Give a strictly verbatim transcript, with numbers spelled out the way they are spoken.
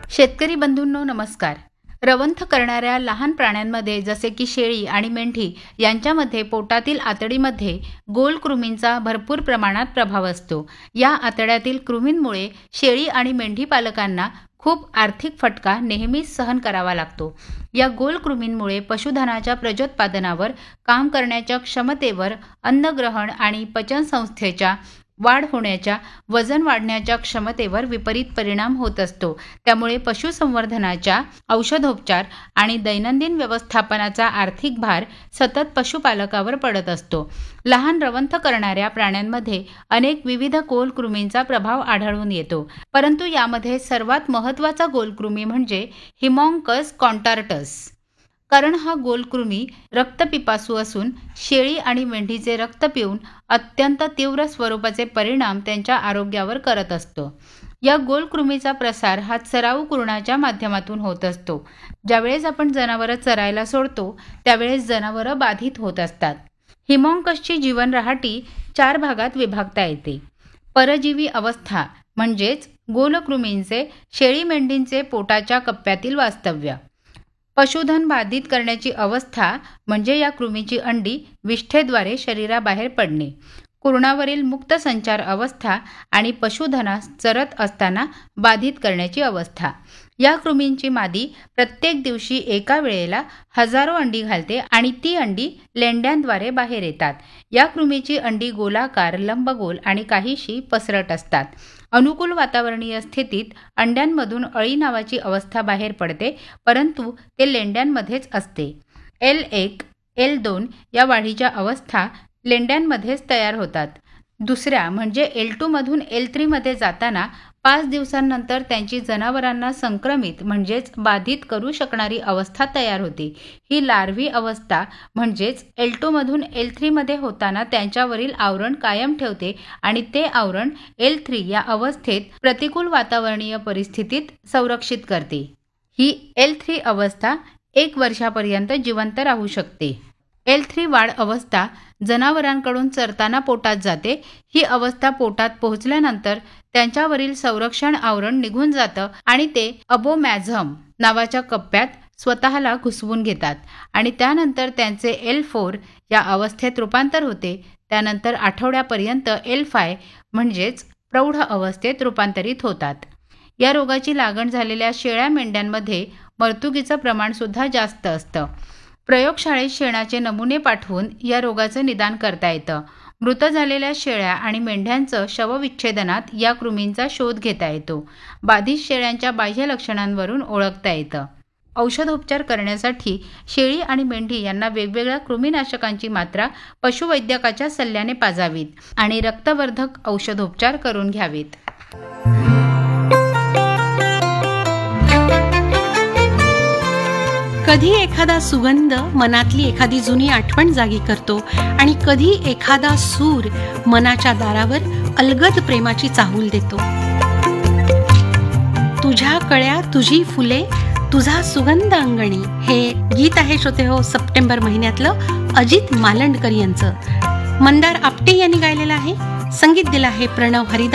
शेतकरी बंधूंनो नमस्कार. रवंथ करणाऱ्या लहान प्राण्यांमध्ये जसे की शेळी आणि मेंढी यांच्यामध्ये पोटातील आतडीमध्ये गोल कृमींचा भरपूर प्रमाणात प्रभाव असतो. या आतड्यातील कृमींमुळे शेळी आणि मेंढी पालकांना खूप आर्थिक फटका नेहमीच सहन करावा लागतो. या गोल कृमींमुळे पशुधनाच्या प्रजोत्पादनावर, काम करण्याच्या क्षमतेवर, अन्नग्रहण आणि पचनसंस्थेच्या वाढ होण्याच्या, वजन वाढण्याच्या क्षमतेवर विपरीत परिणाम होत असतो. त्यामुळे पशुसंवर्धनाच्या, औषधोपचार आणि दैनंदिन व्यवस्थापनाचा आर्थिक भार सतत पशुपालकावर पडत असतो. लहान रवंथ करणाऱ्या प्राण्यांमध्ये अनेक विविध गोलकृमींचा प्रभाव आढळून येतो, परंतु यामध्ये सर्वात महत्त्वाचा गोलकृमी म्हणजे हिमॉन्कस कॉन्टार्टस. कारण हा गोलकृमी रक्तपिपासू असून शेळी आणि मेंढीचे रक्त पिऊन अत्यंत तीव्र स्वरूपाचे परिणाम त्यांच्या आरोग्यावर करत असतो. या गोलकृमीचा प्रसार हा चराऊ कुरणाच्या माध्यमातून होत असतो. ज्यावेळेस आपण जनावरं चरायला सोडतो त्यावेळेस जनावरं बाधित होत असतात. हिमॉन्कसची जीवन रहाटी चार भागात विभागता येते. परजीवी अवस्था म्हणजेच गोलकृमींचे शेळी मेंढींचे पोटाच्या कप्प्यातील वास्तव्य. पशुधन बाधित करण्याची अवस्था म्हणजे या कृमीची अंडी विष्ठेद्वारे शरीराबाहेर पडणे. कुरणावरील मुक्त संचार अवस्था आणि पशुधनास चरत असताना बाधित करण्याची अवस्था. या कृमींची मादी प्रत्येक दिवशी एका वेळेला हजारो अंडी घालते आणि ती अंडी लेंड्यांद्वारे बाहेर येतात. या कृमीची अंडी गोलाकार, लंबगोल आणि काहीशी पसरट असतात. अनुकूल वातावरणीय स्थितीत अंड्यांमधून अळी नावाची अवस्था बाहेर पडते, परंतु ते लेंड्यांमध्येच असते. एल एक, एल दोन या वाढीच्या अवस्था लेंड्यांमध्येच तयार होतात. दुसऱ्या म्हणजे एल टू मधून एल थ्री मध्ये जाताना पाच दिवसांनंतर त्यांची जनावरांना संक्रमित म्हणजेच बाधित करू शकणारी अवस्था तयार होते. ही लार्व्ही अवस्था म्हणजेच एल टू मधून एल थ्री मध्ये होताना त्यांच्यावरील आवरण कायम ठेवते आणि ते आवरण एल थ्री या अवस्थेत प्रतिकूल वातावरणीय परिस्थितीत संरक्षित करते. ही एल थ्री अवस्था एक वर्षापर्यंत जिवंत राहू शकते. एल थ्री वाढ अवस्था जनावरांकडून चरताना पोटात जाते. ही अवस्था पोटात पोहोचल्यानंतर त्यांच्यावरील संरक्षण आवरण निघून जातं आणि ते अबोमॅझम नावाच्या कप्प्यात स्वतःला घुसवून घेतात आणि त्यानंतर त्यांचे एल फोर या अवस्थेत रूपांतर होते. त्यानंतर आठवड्यापर्यंत एल फाय म्हणजेच प्रौढ अवस्थेत रूपांतरित होतात. या रोगाची लागण झालेल्या शेळ्या मेंढ्यांमध्ये मर्तुकीचं प्रमाण सुद्धा जास्त असतं. प्रयोगशाळेत शेणाचे नमुने पाठवून या रोगाचं निदान करता येतं. मृत झालेल्या शेळ्या आणि मेंढ्यांचं शवविच्छेदनात या कृमींचा शोध घेता येतो. बाधित शेळ्यांच्या बाह्य लक्षणांवरून ओळखता येतं. औषधोपचार करण्यासाठी शेळी आणि मेंढी यांना वेगवेगळ्या कृमीनाशकांची मात्रा पशुवैद्यकाच्या सल्ल्याने पाजावीत आणि रक्तवर्धक औषधोपचार करून घ्यावेत. कधी एखादा सुगंध मनातली एखादी जुनी आठवण जागी करतो आणि कधी एखादा सूर मनाच्या दारावर अलगद प्रेमाची चाहूल देतो. तुझ्या कळ्या तुझी फुले तुझा सुगंध अंगणी हे गीत आहे श्रोते हो सप्टेंबर महिन्यातलं अजित मालंडकर यांचं. मंदार आपटे यांनी गायलेलं आहे. संगीत दिलं आहे प्रणव हरिदास.